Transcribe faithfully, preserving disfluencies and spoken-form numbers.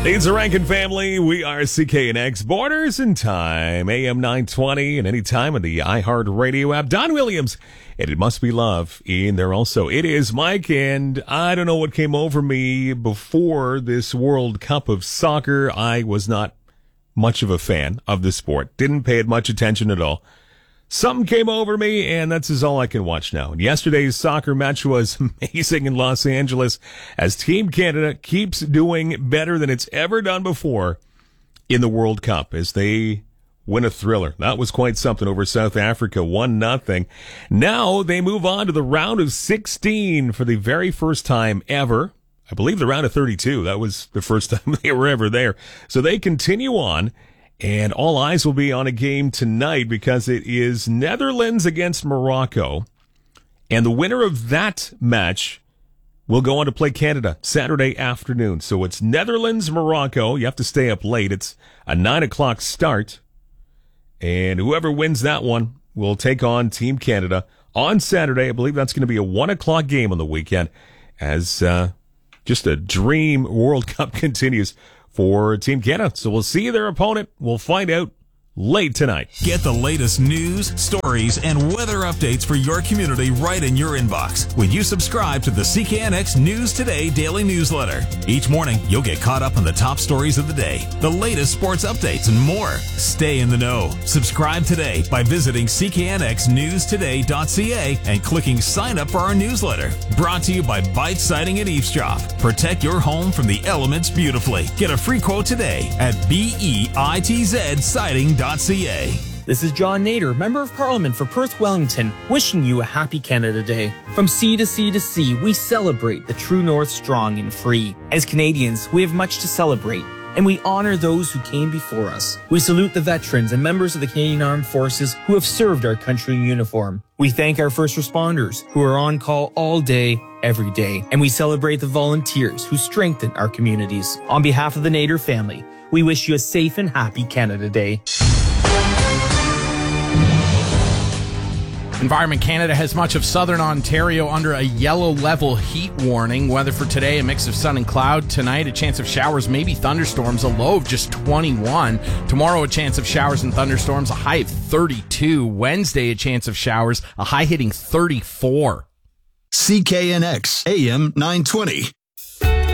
It's a Rankin family. We are C K N X, Borders in Time, A M nine twenty, and anytime on the iHeartRadio app. Don Williams, and It Must Be Love in there also. It is Mike, and I don't know what came over me before this World Cup of Soccer. I was not much of a fan of the sport. Didn't pay it much attention at all. Something came over me, and that's is all I can watch now. And yesterday's soccer match was amazing in Los Angeles as Team Canada keeps doing better than it's ever done before in the World Cup as they win a thriller. That was quite something over South Africa, one nothing. Now they move on to the round of sixteen for the very first time ever. I believe the round of thirty-two. That was the first time they were ever there. So they continue on. And all eyes will be on a game tonight because it is Netherlands against Morocco. And the winner of that match will go on to play Canada Saturday afternoon. So it's Netherlands, Morocco. You have to stay up late. It's a nine o'clock start. And whoever wins that one will take on Team Canada on Saturday. I believe that's going to be a one o'clock game on the weekend as uh, just a dream World Cup continues for Team Canada. So we'll see their opponent. We'll find out late tonight. Get the latest news, stories, and weather updates for your community right in your inbox when you subscribe to the C K N X News Today daily newsletter. Each morning, you'll get caught up on the top stories of the day, the latest sports updates, and more. Stay in the know. Subscribe today by visiting c k n x news today dot c a and clicking sign up for our newsletter. Brought to you by Bite Siding and Eavesdrop. Protect your home from the elements beautifully. Get a free quote today at bitz siding dot c a. This is John Nader, Member of Parliament for Perth Wellington, wishing you a happy Canada Day. From sea to sea to sea, we celebrate the true North strong and free. As Canadians, we have much to celebrate, and we honor those who came before us. We salute the veterans and members of the Canadian Armed Forces who have served our country in uniform. We thank our first responders who are on call all day, every day, and we celebrate the volunteers who strengthen our communities. On behalf of the Nader family, we wish you a safe and happy Canada Day. Environment Canada has much of southern Ontario under a yellow level heat warning. Weather for today, a mix of sun and cloud. Tonight, a chance of showers, maybe thunderstorms, a low of just twenty-one. Tomorrow, a chance of showers and thunderstorms, a high of thirty-two. Wednesday, a chance of showers, a high hitting thirty-four. C K N X A M nine twenty.